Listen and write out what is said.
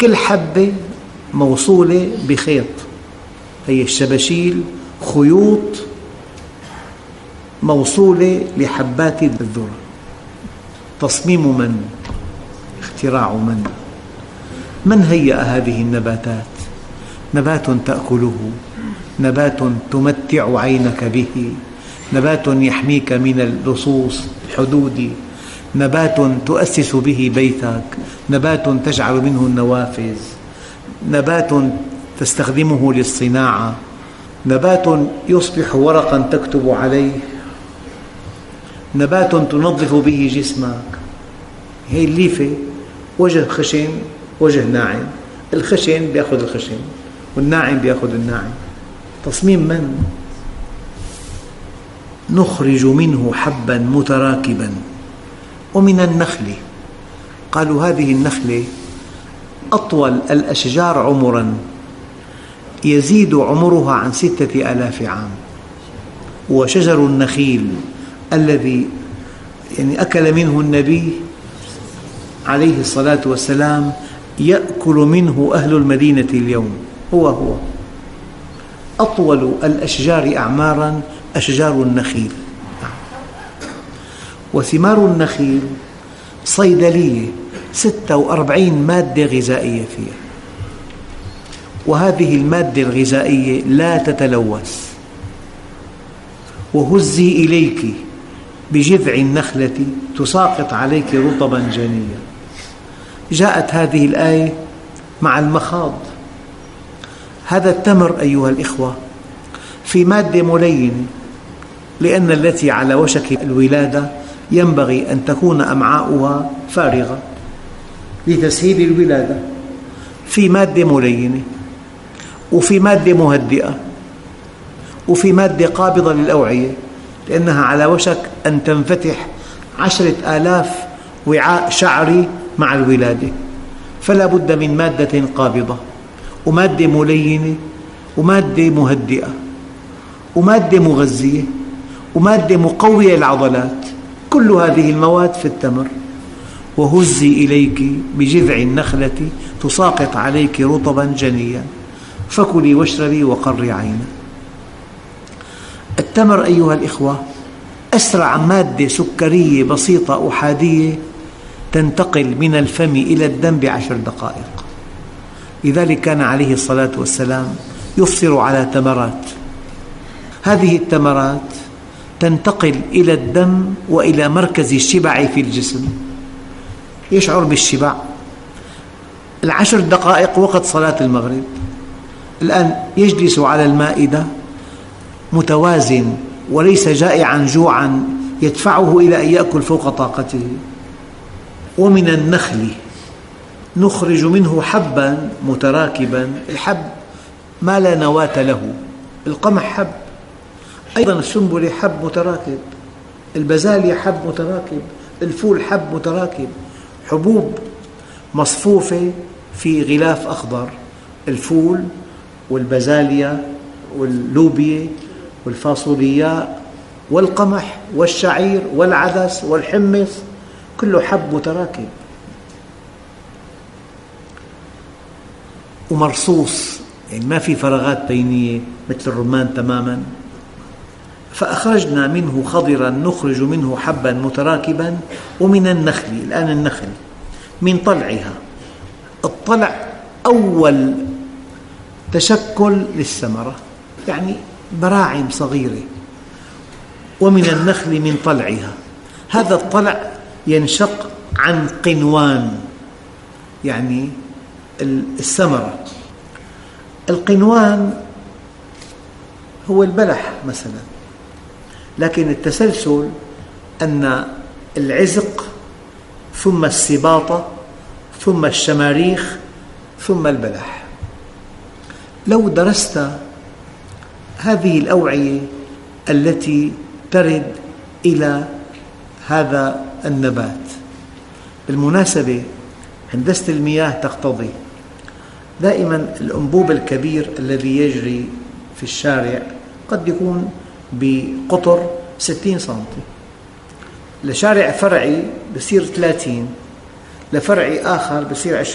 كل حبة موصولة بخيط، هي الشباشيل خيوط موصولة لحبات الذرة. تصميم من؟ اختراع من؟ من هيأ هذه النباتات؟ نبات تأكله، نبات تمتع عينك به، نبات يحميك من اللصوص الحدود، نبات تؤسس به بيتك، نبات تجعل منه النوافذ، نبات تستخدمه للصناعة، نبات يصبح ورقا تكتب عليه، نبات تنظف به جسمك. هي الليفة وجه خشن وجه ناعم، الخشن بيأخذ الخشن والناعم بيأخذ الناعم. تصميم من؟ نخرج منه حبا متراكبا ومن النخل. قالوا هذه النخلة أطول الأشجار عمرا، يزيد عمرها عن 6000 عام. وشجر النخيل الذي أكل منه النبي عليه الصلاة والسلام يأكل منه أهل المدينة اليوم، هو أطول الأشجار أعماراً أشجار النخيل. وثمار النخيل صيدلية، 46 مادة غذائية فيها، وهذه المادة الغذائية لا تتلوث. وهزي إليك بجذع النخلة تساقط عليك رطبا جنيا. جاءت هذه الآية مع المخاض. هذا التمر أيها الإخوة في مادة ملينة، لأن التي على وشك الولادة ينبغي أن تكون أمعاؤها فارغة لتسهيل الولادة، في مادة ملينة وفي مادة مهدئة وفي مادة قابضة للأوعية، لأنها على وشك أن تنفتح 10,000 وعاء شعري مع الولادة، فلا بد من مادة قابضة ومادة ملينة ومادة مهدئة ومادة مغذية ومادة مقوية للعضلات. كل هذه المواد في التمر. وهزي إليك بجذع النخلة تساقط عليك رطبا جنيا فكلي واشربي وقري عينا. التمر أيها الإخوة أسرع مادة سكرية بسيطة أحادية تنتقل من الفم إلى الدم ب10 دقائق. لذلك كان عليه الصلاة والسلام يفطر على تمرات. هذه التمرات تنتقل إلى الدم وإلى مركز الشبع في الجسم، يشعر بالشبع. 10 دقائق وقت صلاة المغرب، الآن يجلس على المائدة متوازن وليس جائعا جوعا يدفعه إلى أن يأكل فوق طاقته. ومن النخل نخرج منه حبا متراكبا. الحب ما لا نواة له، القمح حب، أيضا السنبلة حب متراكب، البازاليا حب متراكب، الفول حب متراكب، حبوب مصفوفة في غلاف أخضر، الفول والبازاليا واللوبيا والفاصولياء والقمح والشعير والعدس والحمص، كله حب متراكب ومرصوص، يعني ما في فراغات بينية مثل الرمان تماما. فأخرجنا منه خضرا نخرج منه حبا متراكبا ومن النخل. الآن النخل من طلعها، الطلع أول تشكل للثمرة، يعني براعم صغيرة. ومن النخل من طلعها، هذا الطلع ينشق عن قنوان، يعني الثمرة. القنوان هو البلح مثلا، لكن التسلسل أن العزق ثم السباطة ثم الشماريخ ثم البلح. لو درست هذه الأوعية التي ترد إلى هذا النبات، بالمناسبة هندسة المياه تقتضي دائما الأنبوب الكبير الذي يجري في الشارع قد يكون بقطر 60 سنتي، لشارع فرعي بصير 30، لفرع آخر بصير 20.